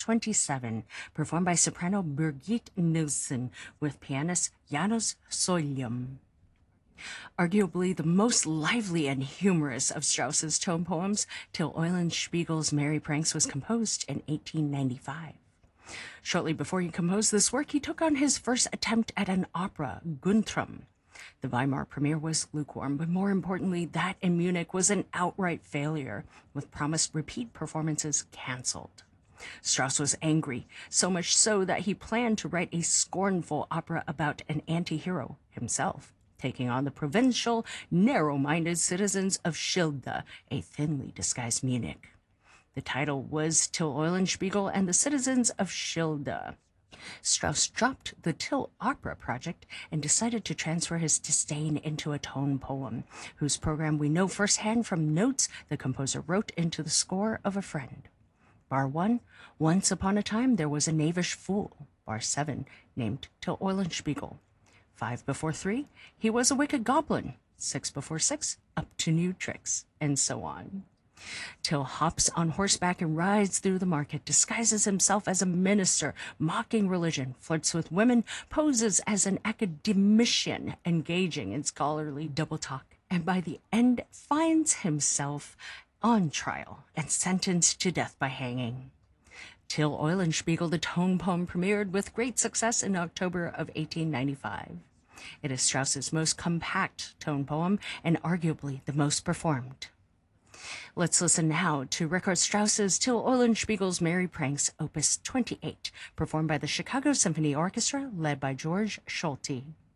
27, performed by soprano Birgit Nilsson with pianist Janos Soilium. Arguably the most lively and humorous of Strauss's tone poems, Till Eulenspiegel's Merry Pranks was composed in 1895. Shortly before he composed this work, he took on his first attempt at an opera, Guntram. The Weimar premiere was lukewarm, but more importantly, that in Munich was an outright failure, with promised repeat performances canceled. Strauss was angry, so much so that he planned to write a scornful opera about an anti-hero himself, taking on the provincial, narrow-minded citizens of Schilde, a thinly disguised Munich. The title was Till Eulenspiegel and the Citizens of Schilde. Strauss dropped the Till opera project and decided to transfer his disdain into a tone poem, whose program we know firsthand from notes the composer wrote into the score of A Friend. Bar 1, once upon a time there was a knavish fool. Bar 7, named Till Eulenspiegel. 5 before 3, he was a wicked goblin. 6 before 6, up to new tricks, and so on. Till hops on horseback and rides through the market, disguises himself as a minister, mocking religion, flirts with women, poses as an academician, engaging in scholarly double talk, and by the end finds himself on trial and sentenced to death by hanging. Till Eulenspiegel, the tone poem, premiered with great success in October of 1895. It is Strauss's most compact tone poem and arguably the most performed. Let's listen now to Richard Strauss's Till Eulenspiegel's Merry Pranks, Opus 28, performed by the Chicago Symphony Orchestra, led by George Solti.